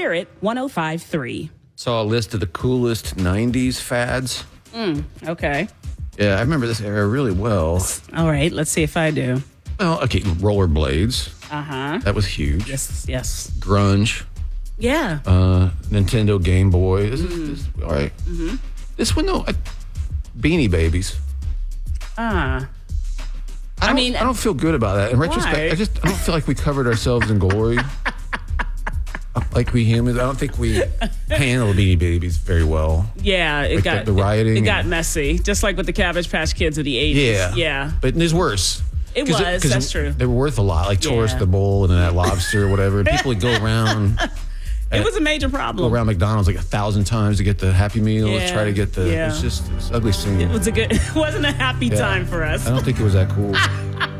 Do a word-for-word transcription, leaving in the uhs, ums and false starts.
Spirit one oh five point three. Saw a list of the coolest nineties fads. Mm, okay. Yeah, I remember this era really well. All right, let's see if I do. Well, okay, rollerblades. Uh-huh. That was huge. Yes, yes. Grunge. Yeah. Uh, Nintendo Game Boy. This is, Mm. this, all right. Mm-hmm. This one, though, I, Beanie Babies. Ah. I, I don't, mean, I don't feel good about that. In retrospect, why? I just I don't feel like we covered ourselves in glory. Like we humans, I don't think we handled Beanie Babies very well. Yeah, it Like got the, the rioting. It, it got messy, just like with the Cabbage Patch Kids of the eighties. Yeah, Yeah. But there's worse. It 'Cause was, 'cause that's true. They were worth a lot, like Taurus Yeah. the Bull and that lobster or whatever. And people would go around. It was a major Go problem. around McDonald's like a thousand times to get the Happy Meals. Yeah, Try to get the. yeah. It's just it's ugly scene. It was a good. It wasn't a happy Yeah. time for us. I don't think it was that cool.